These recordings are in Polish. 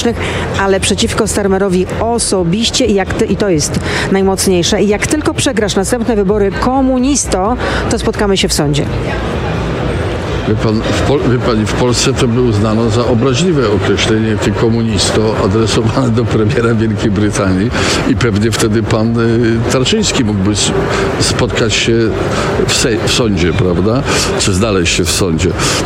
ale przeciwko Starmerowi osobiście i to jest najmocniejsze. I jak tylko przegrasz następne wybory komunisto, to spotkamy się w sądzie. Wie pani, w Polsce to by uznano za obraźliwe określenie ty komunisto adresowane do premiera Wielkiej Brytanii i pewnie wtedy pan Tarczyński mógłby spotkać się w sądzie, prawda? Czy znaleźć się w sądzie.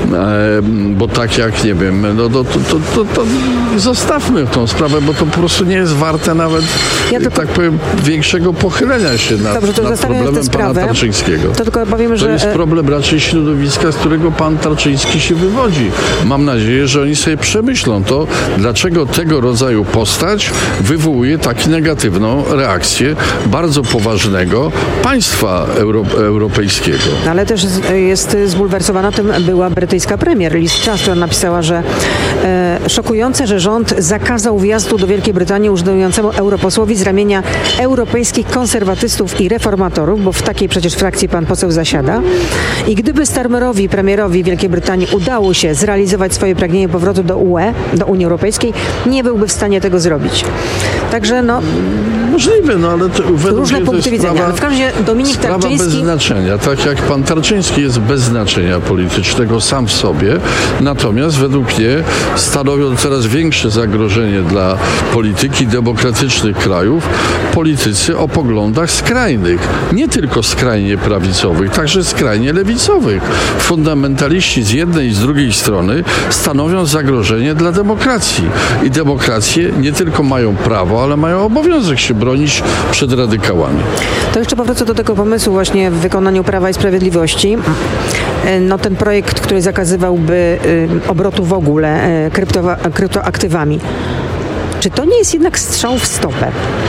Bo tak jak, nie wiem, no to zostawmy tą sprawę, bo to po prostu nie jest warte nawet, tak powiem, większego pochylenia się nad problemem pana Tarczyńskiego. To tylko powiem, że... To jest problem raczej środowiska, z którego pan Tarczyński się wywodzi. Mam nadzieję, że oni sobie przemyślą to, dlaczego tego rodzaju postać wywołuje tak negatywną reakcję bardzo poważnego państwa europejskiego. Ale też jest zbulwersowana tym była brytyjska premier Liz Truss, która napisała, że szokujące, że rząd zakazał wjazdu do Wielkiej Brytanii urzędującemu europosłowi z ramienia europejskich konserwatystów i reformatorów, bo w takiej przecież frakcji pan poseł zasiada. I gdyby Starmerowi, premierowi Wielkiej Brytanii, udało się zrealizować swoje pragnienie powrotu do UE, do Unii Europejskiej, nie byłby w stanie tego zrobić. Także możliwe, no ale różne punkty widzenia. Ale w każdym razie Dominik Tarczyński... bez znaczenia. Tak jak pan Tarczyński jest bez znaczenia politycznego sam w sobie, natomiast według mnie stanowią coraz większe zagrożenie dla polityki demokratycznych krajów politycy o poglądach skrajnych. Nie tylko skrajnie prawicowych, także skrajnie lewicowych. Fundamentaliści z jednej i z drugiej strony stanowią zagrożenie dla demokracji. I demokracje nie tylko mają prawo, ale mają obowiązek się bronić przed radykałami. To jeszcze powrócę do tego pomysłu właśnie w wykonaniu Prawa i Sprawiedliwości. No ten projekt, który zakazywałby obrotu w ogóle kryptoaktywami. Czy to nie jest jednak strzał w stopę?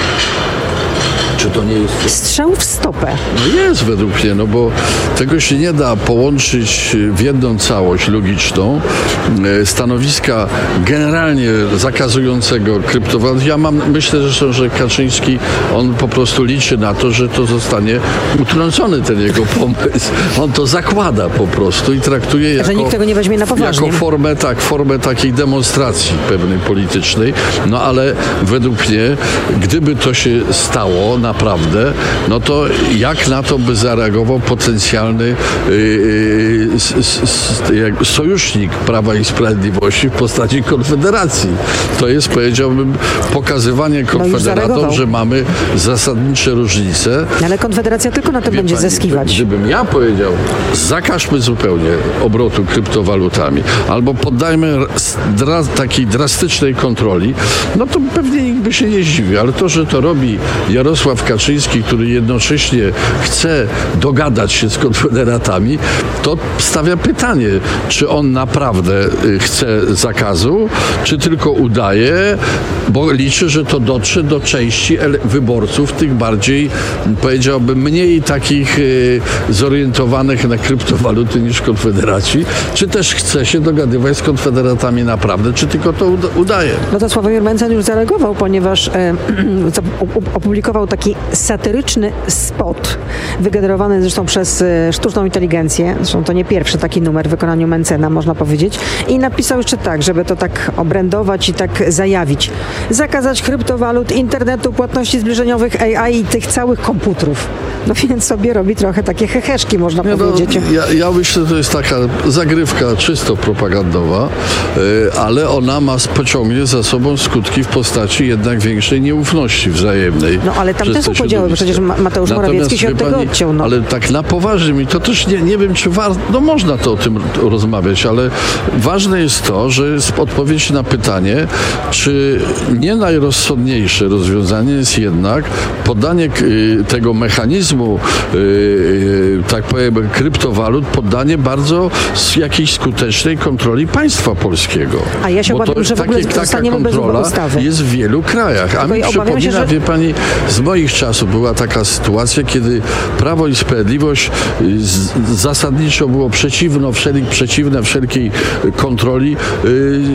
Czy to nie jest... Strzał w stopę. No jest według mnie, no bo tego się nie da połączyć w jedną całość logiczną. Stanowiska generalnie zakazującego kryptowalut. Myślę zresztą, że Kaczyński, on po prostu liczy na to, że to zostanie utrącony, ten jego pomysł. On to zakłada po prostu i traktuje jako... Że nikt tego nie weźmie na poważnie. Jako formę takiej demonstracji pewnej politycznej. No ale według mnie, gdyby to się stało naprawdę, no to jak na to by zareagował potencjalny sojusznik Prawa i Sprawiedliwości w postaci Konfederacji. To jest, powiedziałbym, pokazywanie konfederatom, że mamy zasadnicze różnice. Ale Konfederacja tylko na tym będzie zyskiwać. Gdybym ja powiedział, zakażmy zupełnie obrotu kryptowalutami albo poddajmy takiej drastycznej kontroli, no to pewnie nikt by się nie zdziwił, ale to, że to robi Jarosław Kaczyński, który jednocześnie chce dogadać się z konfederatami, to stawia pytanie, czy on naprawdę chce zakazu, czy tylko udaje, bo liczy, że to dotrze do części wyborców, tych bardziej, powiedziałbym, mniej takich zorientowanych na kryptowaluty niż konfederaci, czy też chce się dogadywać z konfederatami naprawdę, czy tylko to udaje. No to Sławomir Mencen już zareagował, ponieważ opublikował taki satyryczny spot, wygenerowany zresztą przez sztuczną inteligencję. Zresztą to nie pierwszy taki numer w wykonaniu Mencena, można powiedzieć. I napisał jeszcze tak, żeby to tak obrędować i tak zajawić. Zakazać kryptowalut, internetu, płatności zbliżeniowych, AI i tych całych komputerów. No więc sobie robi trochę takie heheszki, można powiedzieć. Ja myślę, że to jest taka zagrywka czysto propagandowa, ale ona pociągnie za sobą skutki w postaci jednak większej nieufności wzajemnej. No ale tam też są podziały, bo przecież Mateusz Morawiecki się od tego odciął. No. Ale tak na poważnie mi to też nie wiem, czy no można to o tym rozmawiać, ale ważne jest to, że jest odpowiedź na pytanie, czy nie najrozsądniejsze rozwiązanie jest jednak poddanie tego mechanizmu, tak powiem, kryptowalut, poddanie bardzo jakiejś skutecznej kontroli państwa polskiego. A ja się obawiam, że w ogóle zostaniemy bez ustawy. Jest w wielu krajach. A mi przypomina, wie pani, z moich czasów była taka sytuacja, kiedy Prawo i Sprawiedliwość zasadniczo było przeciwne wszelkiej kontroli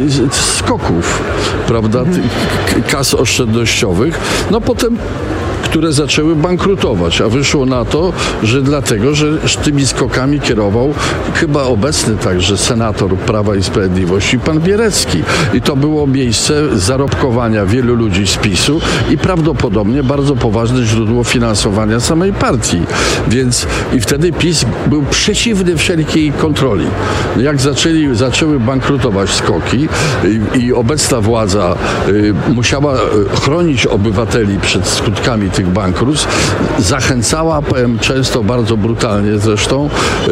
skoków, prawda, kas oszczędnościowych. No potem które zaczęły bankrutować, a wyszło na to, że dlatego, że tymi skokami kierował chyba obecny także senator Prawa i Sprawiedliwości, pan Bierecki. I to było miejsce zarobkowania wielu ludzi z PiS-u i prawdopodobnie bardzo poważne źródło finansowania samej partii. Więc i wtedy PiS był przeciwny wszelkiej kontroli. Jak zaczęły bankrutować skoki i obecna władza musiała chronić obywateli przed skutkami tych bankructw, zachęcała, powiem często bardzo brutalnie zresztą,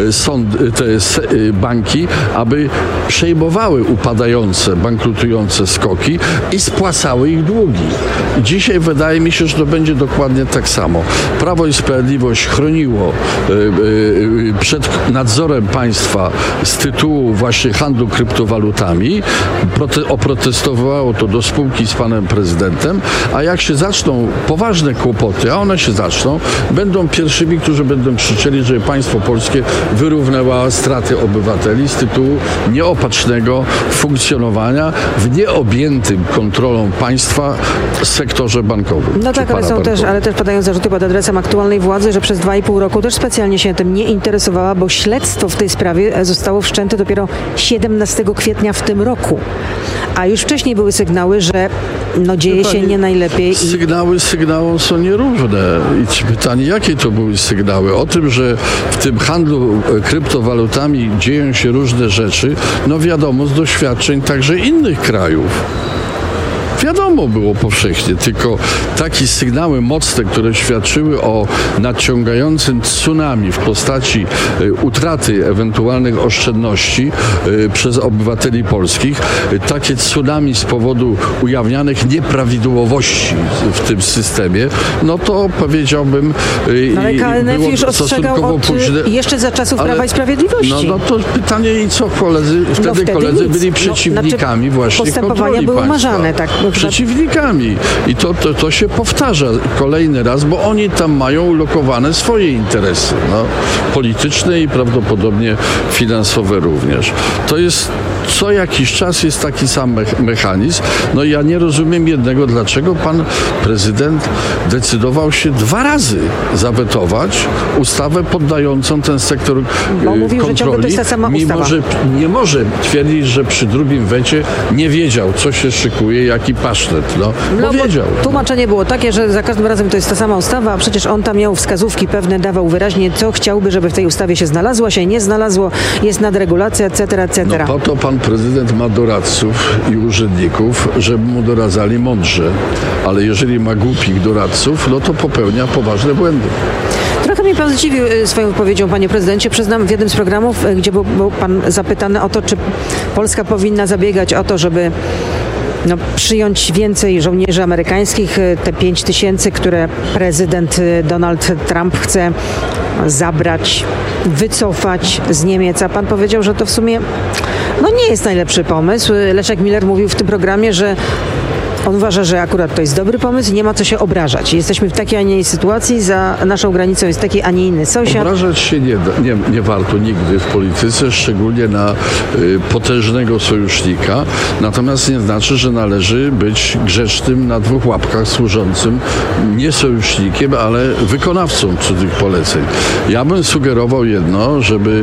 banki, aby przejmowały upadające, bankrutujące skoki i spłacały ich długi. Dzisiaj wydaje mi się, że to będzie dokładnie tak samo. Prawo i Sprawiedliwość chroniło przed nadzorem państwa z tytułu właśnie handlu kryptowalutami, oprotestowało to do spółki z panem prezydentem, a jak się zaczną poważne kłopoty, a one się zaczną, będą pierwszymi, którzy będą krzyczeli, że państwo polskie wyrównało straty obywateli z tytułu nieopatrznego funkcjonowania w nieobjętym kontrolą państwa sektorze bankowym. No tak, ale też padają zarzuty pod adresem aktualnej władzy, że przez 2,5 roku też specjalnie się tym nie interesowała, bo śledztwo w tej sprawie zostało wszczęte dopiero 17 kwietnia w tym roku. A już wcześniej były sygnały, że dzieje się nie najlepiej. Sygnały sygnałom są nierówne. I pytanie, jakie to były sygnały? O tym, że w tym handlu kryptowalutami dzieją się różne rzeczy, wiadomo z doświadczeń także innych krajów. Wiadomo było powszechnie, tylko takie sygnały mocne, które świadczyły o nadciągającym tsunami w postaci utraty ewentualnych oszczędności przez obywateli polskich, takie tsunami z powodu ujawnianych nieprawidłowości w tym systemie, to powiedziałbym ale KNF już ostrzegał jeszcze za czasów Prawa i Sprawiedliwości. To pytanie i co koledzy? Wtedy koledzy byli przeciwnikami właśnie postępowania były umarzane, tak? Przeciwnikami. I to się powtarza kolejny raz, bo oni tam mają ulokowane swoje interesy, polityczne i prawdopodobnie finansowe również. To jest co jakiś czas jest taki sam mechanizm. Ja nie rozumiem jednego, dlaczego pan prezydent decydował się 2 razy zawetować ustawę poddającą ten sektor mówił, kontroli, że to jest ta sama mimo że nie może twierdzić, że przy drugim wecie nie wiedział, co się szykuje, jaki pasztet. Bo wiedział. Tłumaczenie było takie, że za każdym razem to jest ta sama ustawa, a przecież on tam miał wskazówki pewne, dawał wyraźnie, co chciałby, żeby w tej ustawie się znalazło, się nie znalazło, jest nadregulacja, etc., etc. Po to pan prezydent ma doradców i urzędników, żeby mu doradzali mądrze, ale jeżeli ma głupich doradców, to popełnia poważne błędy. Trochę mnie pan zdziwił swoją wypowiedzią, panie prezydencie. Przyznam, w jednym z programów, gdzie był pan zapytany o to, czy Polska powinna zabiegać o to, żeby przyjąć więcej żołnierzy amerykańskich, te 5000, które prezydent Donald Trump chce zabrać, wycofać z Niemiec. A pan powiedział, że to w sumie nie jest najlepszy pomysł. Leszek Miller mówił w tym programie, że on uważa, że akurat to jest dobry pomysł i nie ma co się obrażać. Jesteśmy w takiej, a nie innej sytuacji, za naszą granicą jest taki, a nie inny sąsiad. Obrażać się nie warto nigdy w polityce, szczególnie na potężnego sojusznika. Natomiast nie znaczy, że należy być grzecznym na 2 łapkach, służącym nie sojusznikiem, ale wykonawcą cudzych poleceń. Ja bym sugerował jedno, żeby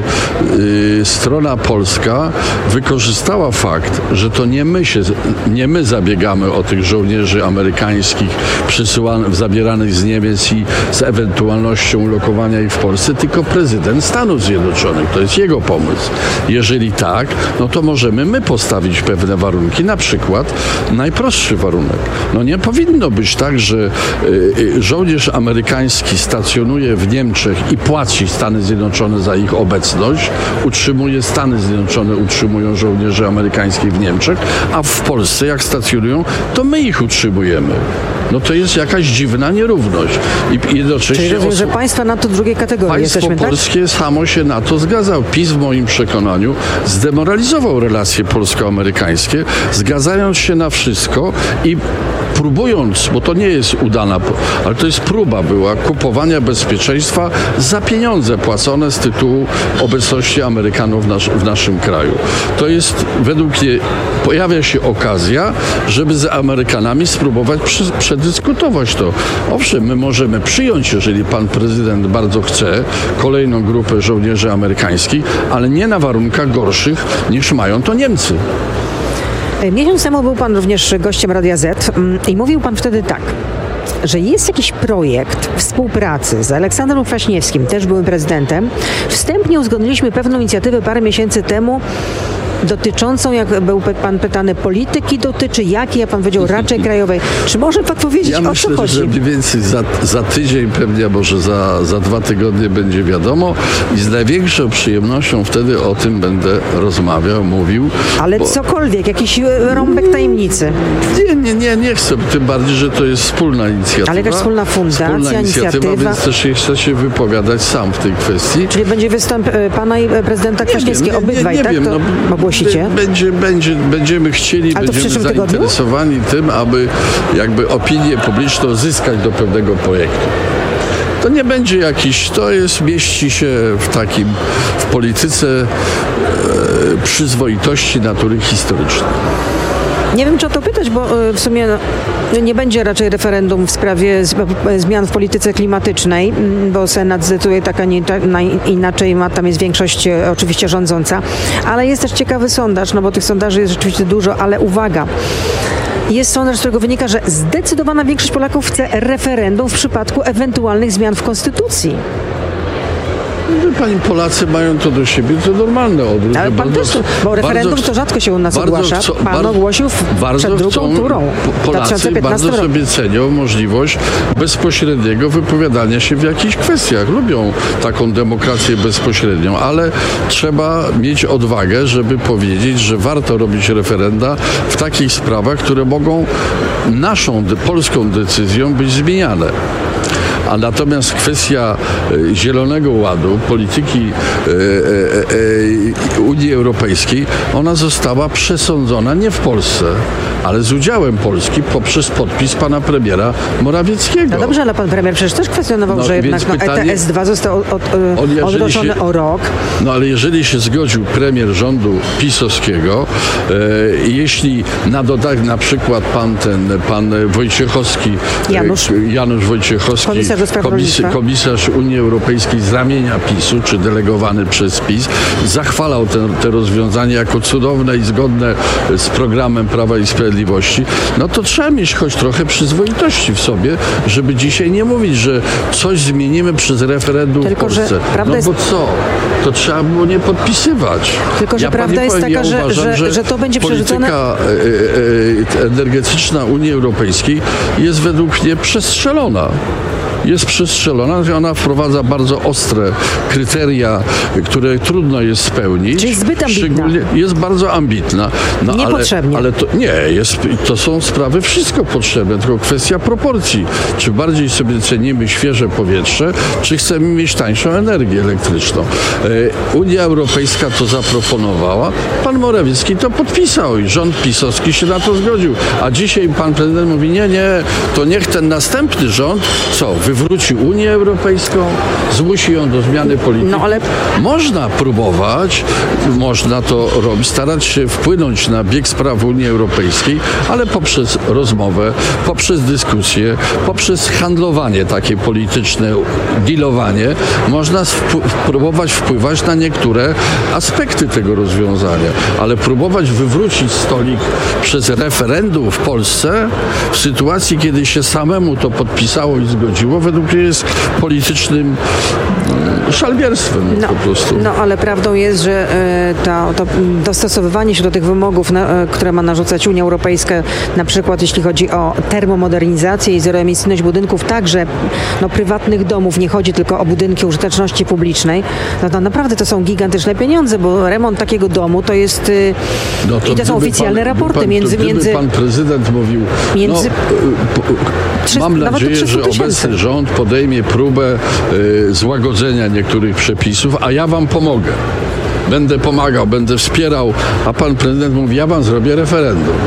strona polska wykorzystała fakt, że to nie my zabiegamy o tych żołnierzy amerykańskich zabieranych z Niemiec i z ewentualnością ulokowania ich w Polsce, tylko prezydent Stanów Zjednoczonych. To jest jego pomysł. Jeżeli tak, to możemy my postawić pewne warunki. Na przykład najprostszy warunek. Nie powinno być tak, że żołnierz amerykański stacjonuje w Niemczech i płaci Stany Zjednoczone za ich obecność, Stany Zjednoczone utrzymują żołnierzy amerykańskich w Niemczech, a w Polsce jak stacjonują, to my ich utrzymujemy. To jest jakaś dziwna nierówność. I jednocześnie czyli rozumiem, że państwa NATO drugiej kategorii jesteśmy, tak? Państwo polskie samo się na to zgadzał. PiS w moim przekonaniu zdemoralizował relacje polsko-amerykańskie, zgadzając się na wszystko i próbując, bo to nie jest udana, ale to jest próba była kupowania bezpieczeństwa za pieniądze płacone z tytułu obecności Amerykanów w naszym kraju. To jest, według mnie, pojawia się okazja, żeby z Amerykanami spróbować przedyskutować to. Owszem, my możemy przyjąć, jeżeli pan prezydent bardzo chce, kolejną grupę żołnierzy amerykańskich, ale nie na warunkach gorszych, niż mają to Niemcy. Miesiąc temu był pan również gościem Radia Z i mówił pan wtedy tak, że jest jakiś projekt współpracy z Aleksandrem Kwaśniewskim, też byłym prezydentem. Wstępnie uzgodniliśmy pewną inicjatywę parę miesięcy temu dotyczącą, jak był pan pytany, polityki dotyczy jakiej, a pan powiedział raczej krajowej. Czy może pan powiedzieć, ja o myślę, co chodzi? że mniej więcej za tydzień, pewnie może za 2 tygodnie będzie wiadomo i z największą przyjemnością wtedy o tym będę rozmawiał, mówił. Ale cokolwiek, jakiś rąbek tajemnicy. Nie chcę, tym bardziej, że to jest wspólna inicjatywa. Ale jakaś wspólna fundacja, inicjatywa. Więc też nie chcę się wypowiadać sam w tej kwestii. Czyli będzie występ pana i prezydenta Kwaśniewskiego, obydwaj, tak? Wiem, to ogłosicie? Będziemy chcieli, będziemy zainteresowani tym, aby jakby opinię publiczną zyskać do pewnego projektu. To nie będzie jakiś, mieści się w polityce przyzwoitości natury historycznej. Nie wiem, czy o to pytać, bo w sumie nie będzie raczej referendum w sprawie zmian w polityce klimatycznej, bo Senat zdecyduje tak, a nie inaczej, tam jest większość oczywiście rządząca. Ale jest też ciekawy sondaż, no bo tych sondaży jest rzeczywiście dużo, ale uwaga. Jest sondaż, z którego wynika, że zdecydowana większość Polaków chce referendum w przypadku ewentualnych zmian w konstytucji. Pani, Polacy mają to do siebie, to normalne odwrót. Ale pan też, bo referendum to rzadko się u nas ogłasza. Pan ogłosił przed drugą turą. Polacy bardzo sobie cenią możliwość bezpośredniego wypowiadania się w jakichś kwestiach. Lubią taką demokrację bezpośrednią, ale trzeba mieć odwagę, żeby powiedzieć, że warto robić referenda w takich sprawach, które mogą naszą, polską decyzją być zmieniane. A natomiast kwestia Zielonego Ładu, polityki Unii Europejskiej, ona została przesądzona nie w Polsce, ale z udziałem Polski poprzez podpis pana premiera Morawieckiego. No dobrze, ale pan premier przecież też kwestionował, że jednak ETS-2 został odroczony o rok. No ale jeżeli się zgodził premier rządu pisowskiego, jeśli na dodatek na przykład pan Wojciechowski, Janusz Wojciechowski, komisarz Unii Europejskiej z ramienia PiS-u, czy delegowany przez PiS, zachwalał te rozwiązania jako cudowne i zgodne z programem Prawa i Sprawiedliwości, no to trzeba mieć choć trochę przyzwoitości w sobie, żeby dzisiaj nie mówić, że coś zmienimy przez referendum w Polsce. Bo co? To trzeba było nie podpisywać. Tylko, że prawda jest taka, że to będzie przerzucone. Polityka energetyczna Unii Europejskiej jest według mnie przestrzelona. Ona wprowadza bardzo ostre kryteria, które trudno jest spełnić. Czyli zbyt ambitna. Jest bardzo ambitna. No, niepotrzebnie. Ale to są sprawy wszystko potrzebne, tylko kwestia proporcji. Czy bardziej sobie cenimy świeże powietrze, czy chcemy mieć tańszą energię elektryczną. Unia Europejska to zaproponowała, pan Morawiecki to podpisał i rząd pisowski się na to zgodził. A dzisiaj pan prezydent mówi, nie, to niech ten następny rząd, wywróci Unię Europejską, zmusi ją do zmiany polityki. No, ale można próbować, można to robić, starać się wpłynąć na bieg spraw Unii Europejskiej, ale poprzez rozmowę, poprzez dyskusję, poprzez handlowanie takie polityczne, dealowanie, można próbować wpływać na niektóre aspekty tego rozwiązania. Ale próbować wywrócić stolik przez referendum w Polsce w sytuacji, kiedy się samemu to podpisało i zgodziło, według mnie jest politycznym szalbierstwem po prostu. No ale prawdą jest, że to dostosowywanie się do tych wymogów, które ma narzucać Unia Europejska, na przykład jeśli chodzi o termomodernizację i zeroemisyjność budynków, także prywatnych domów, nie chodzi tylko o budynki użyteczności publicznej, to naprawdę to są gigantyczne pieniądze, bo remont takiego domu to jest i to są oficjalne raporty między pan prezydent mówił, mam nadzieję, że obecny rząd podejmie próbę złagodzenia niektórych przepisów, a ja wam pomogę. Będę pomagał, będę wspierał, a pan prezydent mówi, ja wam zrobię referendum.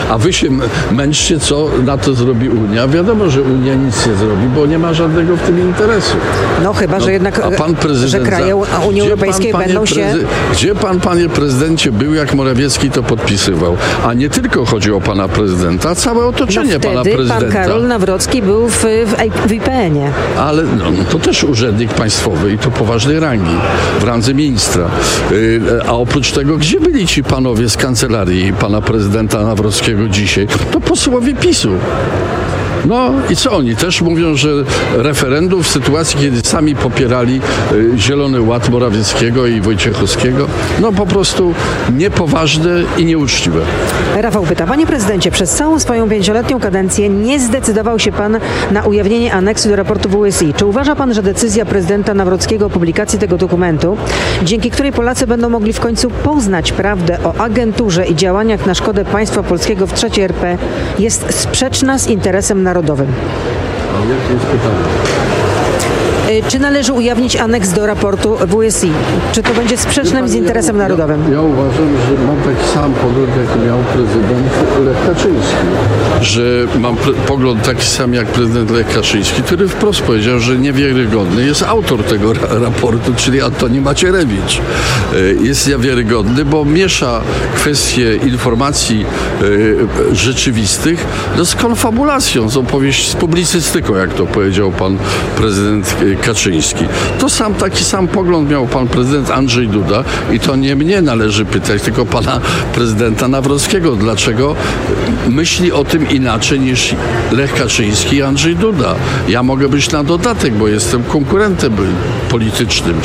A wy się męczcie, co na to zrobi Unia. Wiadomo, że Unia nic nie zrobi, bo nie ma żadnego w tym interesu. No chyba, że jednak A pan prezydent, że kraje Unii Europejskiej będą się... Gdzie pan, panie prezydencie, był, jak Morawiecki to podpisywał? A nie tylko chodzi o pana prezydenta, a całe otoczenie pana prezydenta. Pan Karol Nawrocki był w IPN-ie. Ale to też urzędnik państwowy i to poważnej rangi, w randze ministra. A oprócz tego, gdzie byli ci panowie z kancelarii pana prezydenta Nawrockiego dzisiaj? To posłowie PiS-u. No i co oni? Też mówią, że referendum w sytuacji, kiedy sami popierali Zielony Ład Morawieckiego i Wojciechowskiego, no po prostu niepoważne i nieuczciwe. Rafał pyta, panie prezydencie, przez całą swoją 5-letnią kadencję nie zdecydował się pan na ujawnienie aneksu do raportu WSI. Czy uważa pan, że decyzja prezydenta Nawrockiego o publikacji tego dokumentu, dzięki której Polacy będą mogli w końcu poznać prawdę o agenturze i działaniach na szkodę państwa polskiego w III RP, jest sprzeczna z interesem narodowym? A jakie jest pytanie? Czy należy ujawnić aneks do raportu WSI? Czy to będzie sprzecznym z interesem narodowym? Ja uważam, że mam taki sam pogląd, jaki miał prezydent Lech Kaczyński. Że mam pogląd taki sam jak prezydent Lech Kaczyński, który wprost powiedział, że niewiarygodny jest autor tego raportu, czyli Antoni Macierewicz. Jest niewiarygodny, bo miesza kwestie informacji rzeczywistych z konfabulacją, z publicystyką, jak to powiedział pan prezydent Kaczyński. Taki sam pogląd miał pan prezydent Andrzej Duda i to nie mnie należy pytać, tylko pana prezydenta Nawrockiego. Dlaczego myśli o tym inaczej niż Lech Kaczyński i Andrzej Duda? Ja mogę być na dodatek, bo jestem konkurentem politycznym,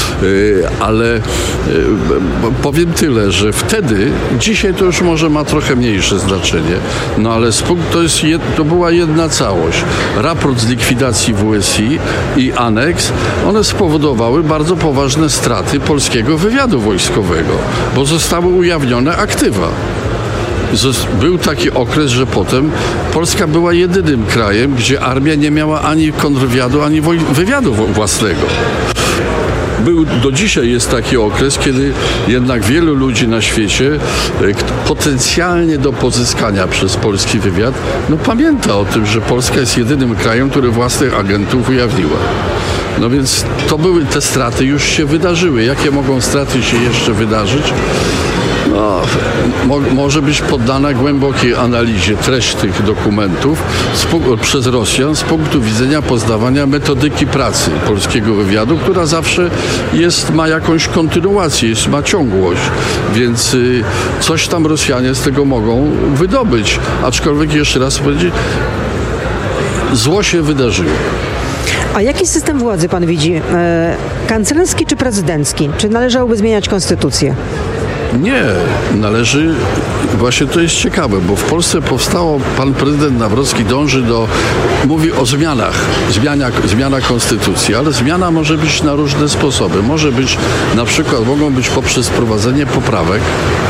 ale powiem tyle, że wtedy, dzisiaj to już może ma trochę mniejsze znaczenie, no ale to była jedna całość. Raport z likwidacji WSI i aneks, one spowodowały bardzo poważne straty polskiego wywiadu wojskowego, bo zostały ujawnione aktywa. Był taki okres, że potem Polska była jedynym krajem, gdzie armia nie miała ani kontrwywiadu, ani wywiadu własnego. Do dzisiaj jest taki okres, kiedy jednak wielu ludzi na świecie potencjalnie do pozyskania przez polski wywiad, pamięta o tym, że Polska jest jedynym krajem, który własnych agentów ujawniła. No więc te straty już się wydarzyły. Jakie mogą straty się jeszcze wydarzyć? Może być poddana głębokiej analizie treść tych dokumentów przez Rosjan z punktu widzenia poznawania metodyki pracy polskiego wywiadu, która zawsze ma jakąś kontynuację, ma ciągłość, więc coś tam Rosjanie z tego mogą wydobyć. Aczkolwiek jeszcze raz powiedzieć, zło się wydarzyło. A jaki system władzy pan widzi? Kanclerski czy prezydencki? Czy należałoby zmieniać konstytucję? Nie, należy, właśnie to jest ciekawe, bo w Polsce powstało, pan prezydent Nawrocki mówi o zmiana konstytucji, ale zmiana może być na różne sposoby. Mogą być poprzez wprowadzenie poprawek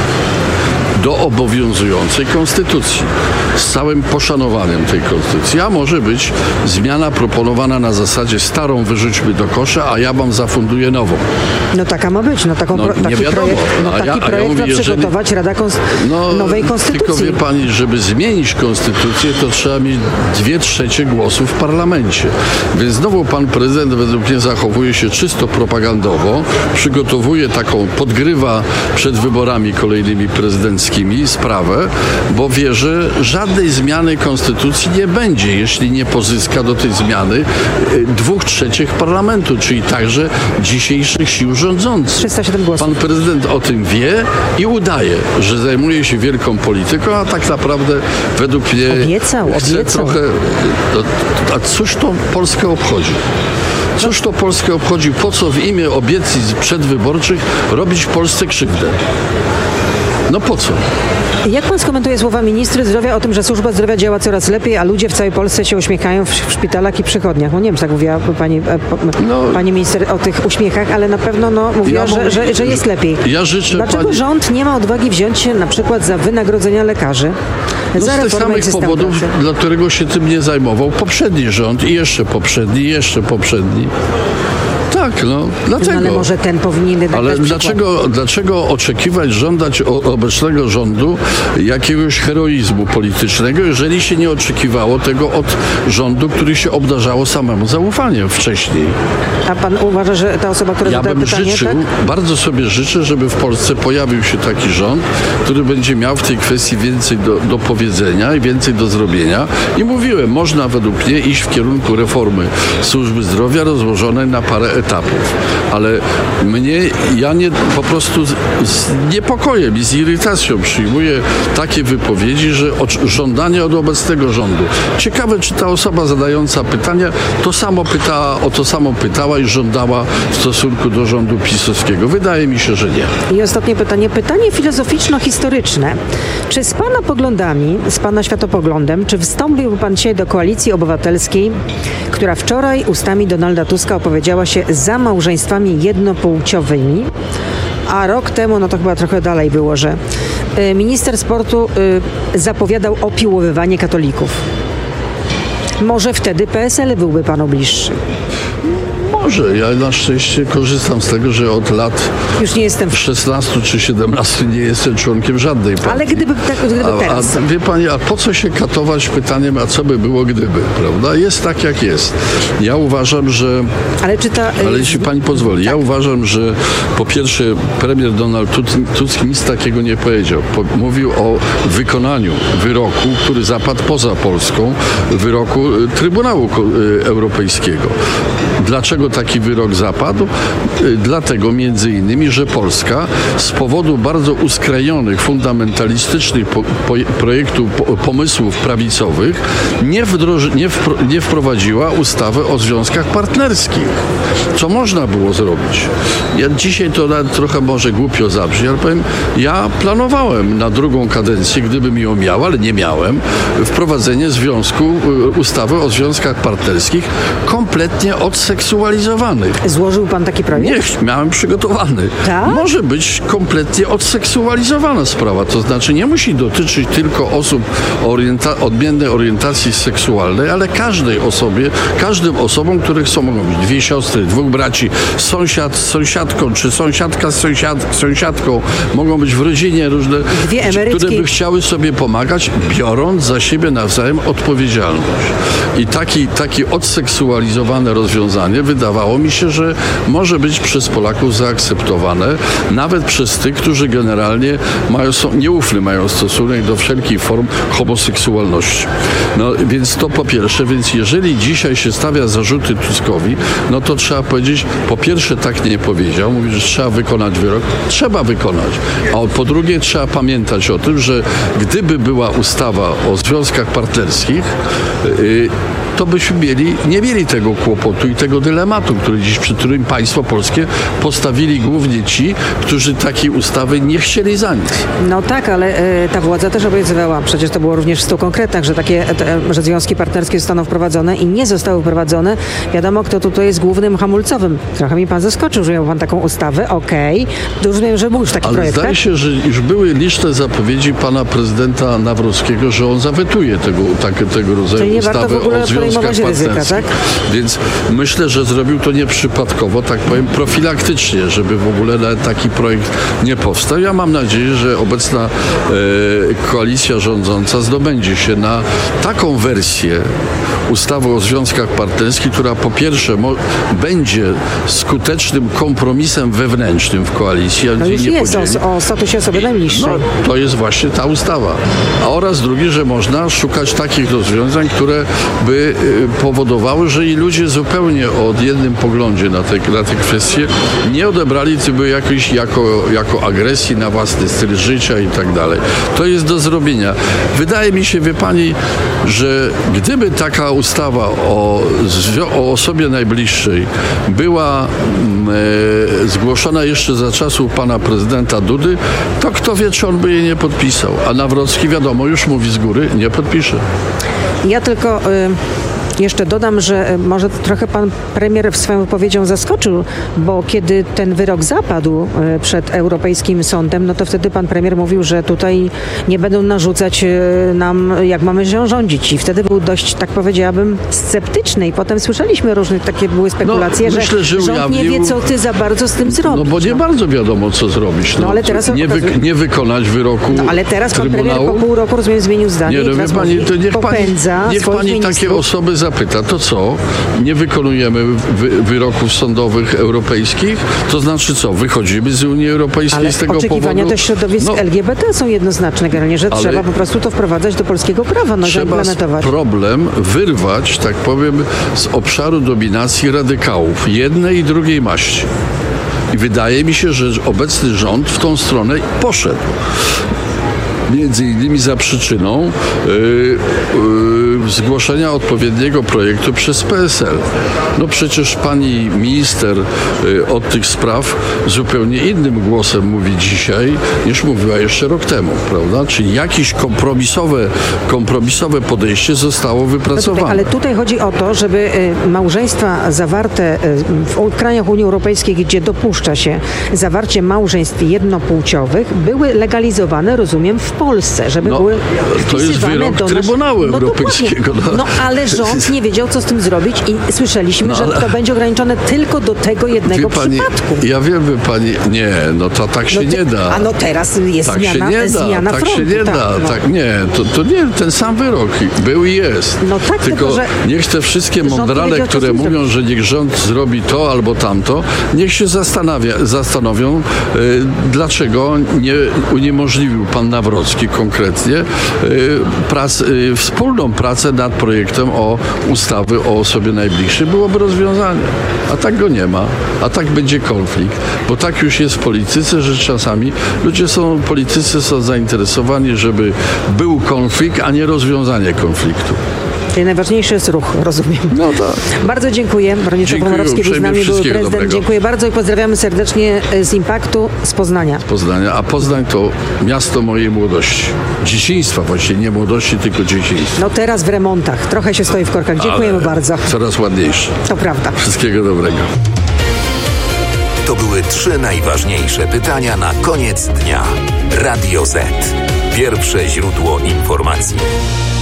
do obowiązującej konstytucji z całym poszanowaniem tej konstytucji, a może być zmiana proponowana na zasadzie starą wyrzućmy do kosza, a ja wam zafunduję nową. No taka ma być, taki projekt ma przygotować Rada nowej konstytucji. Tylko wie pani, żeby zmienić konstytucję, to trzeba mieć 2/3 głosów w parlamencie. Więc znowu pan prezydent według mnie zachowuje się czysto propagandowo, podgrywa przed wyborami kolejnymi prezydenckimi sprawę, bo wie, że żadnej zmiany konstytucji nie będzie, jeśli nie pozyska do tej zmiany 2/3 parlamentu, czyli także dzisiejszych sił rządzących. 307 głosów. Pan prezydent o tym wie i udaje, że zajmuje się wielką polityką, a tak naprawdę według mnie obiecał. trochę... A cóż to Polskę obchodzi? Cóż to Polskę obchodzi? Po co w imię obietnic przedwyborczych robić w Polsce krzywdę? No po co? Jak pan skomentuje słowa ministry zdrowia o tym, że służba zdrowia działa coraz lepiej, a ludzie w całej Polsce się uśmiechają w szpitalach i przychodniach? Nie wiem, czy tak mówiła pani minister o tych uśmiechach, ale na pewno mówiła, że jest lepiej. Dlaczego rząd nie ma odwagi wziąć się na przykład za wynagrodzenia lekarzy? Z tych samych powodów, dla którego się tym nie zajmował poprzedni rząd i jeszcze poprzedni. tak, no dlatego. No ale może ten powinien jednak Ale dać przykład. dlaczego oczekiwać, żądać od obecnego rządu jakiegoś heroizmu politycznego, jeżeli się nie oczekiwało tego od rządu, który się obdarzało samemu zaufaniem wcześniej? A pan uważa, że ta osoba, która Ja zadała bym pytanie, życzył, tak? bardzo sobie życzę, żeby w Polsce pojawił się taki rząd, który będzie miał w tej kwestii więcej do powiedzenia i więcej do zrobienia. I mówiłem, można według mnie iść w kierunku reformy służby zdrowia rozłożonej na parę etapów. Ale po prostu z niepokojem i z irytacją przyjmuję takie wypowiedzi, że żądanie od obecnego rządu. Ciekawe, czy ta osoba zadająca pytania o to samo pytała i żądała w stosunku do rządu pisowskiego. Wydaje mi się, że nie. I ostatnie pytanie. Pytanie filozoficzno-historyczne. Czy z pana poglądami, z pana światopoglądem, czy wstąpiłby pan dzisiaj do Koalicji Obywatelskiej, która wczoraj ustami Donalda Tuska opowiedziała się za małżeństwami jednopłciowymi, a rok temu, no to chyba trochę dalej było, że minister sportu zapowiadał opiłowywanie katolików. Może wtedy PSL byłby panu bliższy. Może. Ja na szczęście korzystam z tego, że od lat Już nie jestem 16 czy 17 nie jestem członkiem żadnej partii. Ale gdyby teraz. A wie pani, a po co się katować pytaniem, a co by było gdyby, prawda? Jest tak, jak jest. Ja uważam, że... Ale jeśli pani pozwoli, ja uważam, że po pierwsze premier Donald Tusk nic takiego nie powiedział. Mówił o wykonaniu wyroku, który zapadł poza Polską, wyroku Trybunału Europejskiego. Dlaczego taki wyrok zapadł? Dlatego między innymi, że Polska z powodu bardzo uskrajonych, fundamentalistycznych pomysłów prawicowych nie wprowadziła ustawy o związkach partnerskich. Co można było zrobić? Ja dzisiaj to nawet trochę może głupio zabrzmi, ale powiem, ja planowałem na drugą kadencję, gdybym ją miał, ale nie miałem, wprowadzenie ustawy o związkach partnerskich kompletnie odseksualizowanych. Złożył pan taki projekt? Nie, miałem przygotowany. Tak? Może być kompletnie odseksualizowana sprawa, to znaczy nie musi dotyczyć tylko osób o odmiennej orientacji seksualnej, ale każdym osobom, które mogą być dwie siostry, dwóch braci, sąsiad z sąsiadką, czy sąsiadka z sąsiadką, mogą być w rodzinie różne, które by chciały sobie pomagać, biorąc za siebie nawzajem odpowiedzialność. I takie odseksualizowane rozwiązanie wydawało mi się, że może być przez Polaków zaakceptowane, nawet przez tych, którzy generalnie nieufny mają stosunek do wszelkich form homoseksualności. No więc to po pierwsze, więc jeżeli dzisiaj się stawia zarzuty Tuskowi, no to trzeba powiedzieć, po pierwsze tak nie powiedział, mówi, że trzeba wykonać wyrok, trzeba wykonać, a po drugie trzeba pamiętać o tym, że gdyby była ustawa o związkach partnerskich, to byśmy nie mieli tego kłopotu i tego dylematu, przed którym państwo polskie postawili głównie ci, którzy takiej ustawy nie chcieli za nic. No tak, ale ta władza też obiecywała, przecież to było również w 100 konkretach, że związki partnerskie zostaną wprowadzone i nie zostały wprowadzone. Wiadomo, kto tutaj jest głównym hamulcowym. Trochę mi pan zaskoczył, że miał pan taką ustawę, okej. Rozumiem, że był już taki projekt, zdaje się, że już były liczne zapowiedzi pana prezydenta Nawrockiego, że on zawetuje tego rodzaju ustawy o związkach partnerskich. Tak? Więc myślę, że zrobił to nieprzypadkowo, tak powiem, profilaktycznie, żeby w ogóle taki projekt nie powstał. Ja mam nadzieję, że obecna koalicja rządząca zdobędzie się na taką wersję ustawy o związkach partnerskich, która po pierwsze będzie skutecznym kompromisem wewnętrznym w koalicji. No już jest o statusie osoby najbliższej. No, to jest właśnie ta ustawa. A oraz drugie, że można szukać takich rozwiązań, które by powodowały, że i ludzie zupełnie o odmiennym poglądzie na te kwestie nie odebrali tego jako agresji na własny styl życia i tak dalej. To jest do zrobienia. Wydaje mi się, wie pani, że gdyby taka ustawa o osobie najbliższej była zgłoszona jeszcze za czasów pana prezydenta Dudy, to kto wie, czy on by jej nie podpisał. A Nawrocki, wiadomo, już mówi z góry, nie podpisze. Ja tylko Jeszcze dodam, że może trochę pan premier swoją wypowiedzią zaskoczył, bo kiedy ten wyrok zapadł przed Europejskim Sądem, no to wtedy pan premier mówił, że tutaj nie będą narzucać nam, jak mamy się rządzić. I wtedy był dość, tak powiedziałabym, sceptyczny. I potem słyszeliśmy różne takie były spekulacje, myślę, że rząd nie wie, co ty za bardzo z tym zrobić. No bo nie bardzo wiadomo, co zrobić. No, ale teraz nie wykonać wyroku ale teraz pan Trybunału. premier po pół roku, rozumiem, zmienił zdanie. Nie, teraz pani, to niech pani takie ministrów. osoby zapyta, to co? Nie wykonujemy wyroków sądowych europejskich? To znaczy co? Wychodzimy z Unii Europejskiej Ale z tego oczekiwania powodu? do środowisk LGBT są jednoznaczne, generalnie, że trzeba po prostu to wprowadzać do polskiego prawa, Trzeba zaimplementować. problem wyrwać, tak powiem, z obszaru dominacji radykałów, jednej i drugiej maści. I wydaje mi się, że obecny rząd w tą stronę poszedł. Między innymi za przyczyną zgłoszenia odpowiedniego projektu przez PSL. No przecież pani minister od tych spraw zupełnie innym głosem mówi dzisiaj, niż mówiła jeszcze rok temu, prawda? Czyli jakieś kompromisowe podejście zostało wypracowane. Ale tutaj chodzi o to, żeby małżeństwa zawarte w krajach Unii Europejskiej, gdzie dopuszcza się zawarcie małżeństw jednopłciowych, były legalizowane, rozumiem, w Polsce, żeby były to jest wyrok Trybunału Europejskiego. No ale rząd nie wiedział, co z tym zrobić i słyszeliśmy, że to będzie ograniczone tylko do tego jednego przypadku. Ja wiem, pani, nie, no to tak się nie da. A no teraz jest tak zmiana tak frontu. Się nie da. Tak, nie, to nie, ten sam wyrok był i jest. No tak, tylko że niech te wszystkie mądrale, które mówią, że niech rząd zrobi to albo tamto, niech się zastanowią, dlaczego nie uniemożliwił pan Nawrocki konkretnie wspólną pracę nad projektem o ustawy o osobie najbliższej. Byłoby rozwiązanie. A tak go nie ma. A tak będzie konflikt. Bo tak już jest w polityce, że czasami politycy są zainteresowani, żeby był konflikt, a nie rozwiązanie konfliktu. Czyli najważniejszy jest ruch, rozumiem. No tak. Bardzo dziękuję. Bronisław Komorowski był z nami, był prezydent. Dobrego. Dziękuję bardzo i pozdrawiamy serdecznie z Impaktu z Poznania. A Poznań to miasto mojej młodości. Dzieciństwa właściwie, nie młodości, tylko dzieciństwa. No teraz w remontach. Trochę się stoi w korkach. Dziękujemy bardzo. Coraz ładniejsze. To prawda. Wszystkiego dobrego. To były 3 najważniejsze pytania na koniec dnia. Radio Z. Pierwsze źródło informacji.